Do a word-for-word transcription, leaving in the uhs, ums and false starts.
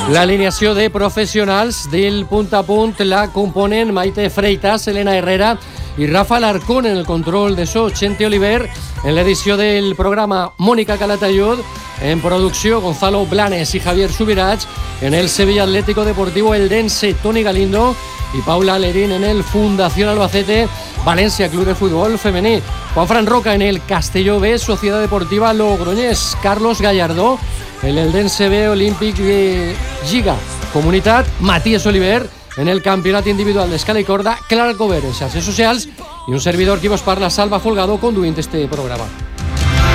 L'alineació de professionals del punt a punt la componen Maite Freitas, Elena Herrera i Rafa Larcón en el control de so, Chente Oliver en l'edició del programa, Mónica Calatayud en producció, Gonzalo Blanes i Javier Subirats en el Sevilla Atlético Deportivo Eldense, Toni Galindo i Paula Lerín en el Fundación Albacete València Club de Futbol Femení, Juanfran Roca en el Castelló B, Sociedad Deportiva Logroñés, Carlos Gallardó en el Eldense B, Olímpic de Giga Comunitat, Matías Oliver en el campionat individual d'escala i corda, Clark Gover en xarxes socials i un servidor qui vos parla, Salva Folgado, conduint este programa.